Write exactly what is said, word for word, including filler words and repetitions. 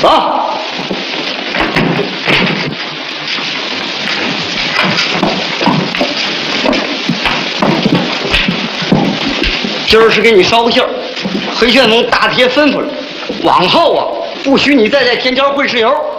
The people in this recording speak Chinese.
走。今儿是给你捎个信儿，黑旋风大铁吩咐了，往后啊，不许你再在天桥会石油。